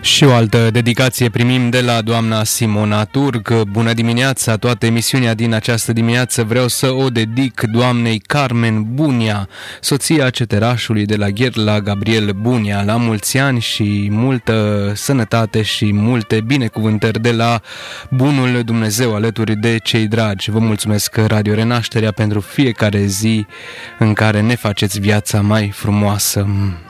Și o altă dedicație primim de la doamna Simona Turc. Bună dimineața, toată emisiunea din această dimineață vreau să o dedic doamnei Carmen Bunia, soția ceterașului de la Gherla, Gabriel Bunia. La mulți ani și multă sănătate și multe binecuvântări de la bunul Dumnezeu alături de cei dragi. Vă mulțumesc, Radio Renașterea, pentru fiecare zi în care ne faceți viața mai frumoasă.